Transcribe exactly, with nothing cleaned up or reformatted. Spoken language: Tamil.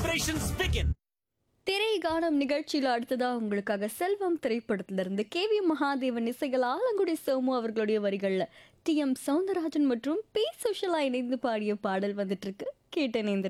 Celebrations begin. திரை காணும் நிகழ்ச்சியில் அடுத்ததா உங்களுக்காக செல்வம் திரைப்படத்திலிருந்து கே வி மகாதேவன் இசைகள் ஆலங்குடி சோமு அவர்களுடைய வரிகள்ல டி எம் சவுந்தரராஜன் மற்றும் பி சுஷலா இணைந்து பாடிய பாடல் வந்துட்டு இருக்கு கேட்டு